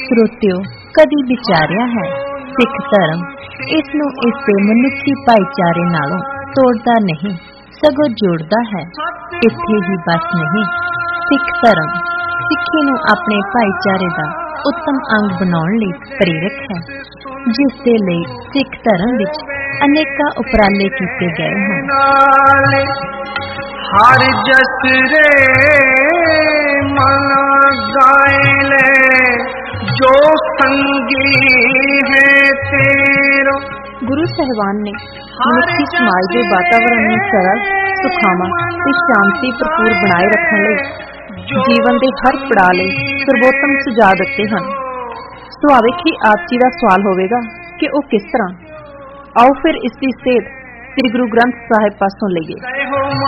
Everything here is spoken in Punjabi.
ਸਰੋਤਿਓ ਕਦੀ ਵਿਚਾਰਿਆ ਹੈ ਸਿੱਖ ਧਰਮ ਇਸ ਨੂੰ ਇਸ ਦੇ ਮਨੁੱਖੀ ਭਾਈਚਾਰੇ ਨਾਲੋਂ ਤੋੜਦਾ ਨਹੀਂ ਸਗੋਂ ਜੋੜਦਾ ਹੈ। ਇੱਥੇ ਹੀ ਬਸ ਨਹੀਂ, ਸਿੱਖ ਧਰਮ ਸਿੱਖੀ ਨੂੰ ਆਪਣੇ ਭਾਈਚਾਰੇ ਦਾ ਉੱਤਮ ਅੰਗ ਬਣਾਉਣ ਲਈ ਪ੍ਰੇਰਕ ਹੈ, ਜਿਸ ਦੇ ਲਈ ਸਿੱਖ ਧਰਮ ਵਿੱਚ ਅਨੇਕਾਂ ਉਪਰਾਲੇ ਕੀਤੇ ਗਏ ਹਨ। ਹਰ ਜਸ ਰੇ ਮਨ ਗਾਇਲੇ ਜੋ ਸੰਗੀ ਹੈ ਤੇਰੋ। ਗੁਰੂ ਸਾਹਿਬਾਨ ਨੇ ਮਨੁੱਖੀ ਸਮਾਜ ਦੇ ਵਾਤਾਵਰਣ ਨੂੰ ਸਰਲ, ਸੁਖਾਵਾਂ ਤੇ ਸ਼ਾਂਤੀ ਭਰਪੂਰ ਬਣਾਏ ਰੱਖਣ ਲਈ ਜੀਵਨ ਦੇ ਹਰ ਪੜਾਅ ਲਈ ਸਰਵੋਤਮ ਸੁਝਾਅ ਦਿੱਤੇ ਹਨ। ਸੁਭਾਵਿਕ ਹੀ ਆਪ ਜੀ ਦਾ ਸਵਾਲ ਹੋਵੇਗਾ ਕਿ ਉਹ ਕਿਸ ਤਰ੍ਹਾਂ। ਆਓ ਫਿਰ ਇਸ ਦੀ ਸੇਧ ਸ੍ਰੀ ਗੁਰੂ ਗ੍ਰੰਥ ਸਾਹਿਬ ਪਾਸੋਂ ਲਈਏ।